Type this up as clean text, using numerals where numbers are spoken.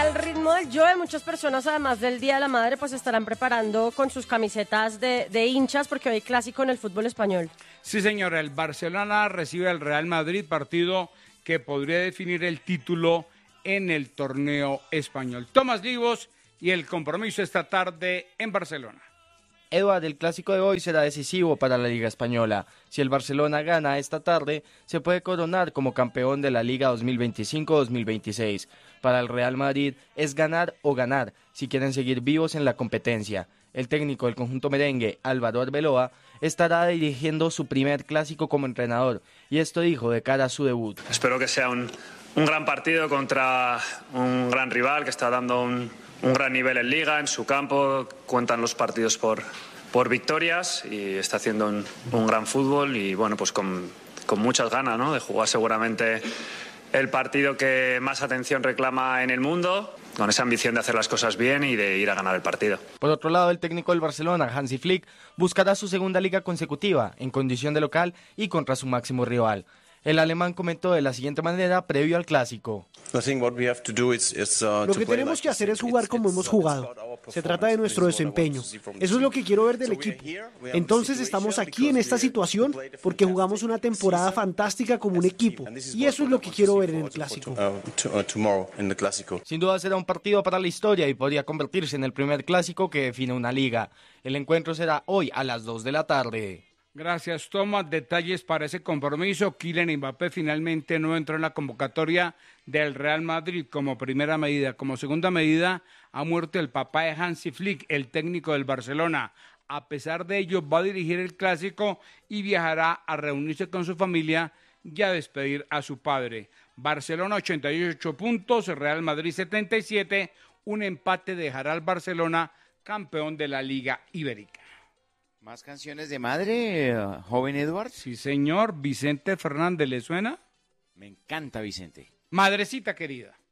al ritmo del Joe, muchas personas, además del Día de la Madre, pues estarán preparando con sus camisetas de hinchas, porque hoy hay clásico en el fútbol español. Sí, señora, el Barcelona recibe al Real Madrid, partido que podría definir el título en el torneo español. Tomás Livos y el compromiso esta tarde en Barcelona. Eduard, el clásico de hoy será decisivo para la Liga Española. Si el Barcelona gana esta tarde, se puede coronar como campeón de la Liga 2025-2026. Para el Real Madrid es ganar o ganar, si quieren seguir vivos en la competencia. El técnico del conjunto merengue, Álvaro Arbeloa, estará dirigiendo su primer clásico como entrenador, y esto dijo de cara a su debut. Espero que sea un gran partido contra un gran rival que está dando un gran nivel en Liga, en su campo, cuentan los partidos por victorias y está haciendo un gran fútbol y bueno, pues con muchas ganas, ¿no?, de jugar seguramente el partido que más atención reclama en el mundo, con esa ambición de hacer las cosas bien y de ir a ganar el partido. Por otro lado, el técnico del Barcelona, Hansi Flick, buscará su segunda liga consecutiva, en condición de local y contra su máximo rival. El alemán comentó de la siguiente manera previo al clásico. Lo que tenemos que hacer es jugar como hemos jugado. Se trata de nuestro desempeño. Eso es lo que quiero ver del equipo. Entonces estamos aquí en esta situación porque jugamos una temporada fantástica como un equipo. Y eso es lo que quiero ver en el clásico. Sin duda será un partido para la historia y podría convertirse en el primer clásico que define una liga. El encuentro será hoy a las 2 de la tarde. Gracias, Tomás. Detalles para ese compromiso. Kylian Mbappé finalmente no entró en la convocatoria del Real Madrid como primera medida. Como segunda medida, ha muerto el papá de Hansi Flick, el técnico del Barcelona. A pesar de ello, va a dirigir el clásico y viajará a reunirse con su familia y a despedir a su padre. Barcelona 88 puntos, Real Madrid 77. Un empate dejará al Barcelona campeón de la Liga Ibérica. ¿Más canciones de madre, joven Eduard? Sí, señor. Vicente Fernández, ¿le suena? Me encanta Vicente. Madrecita querida.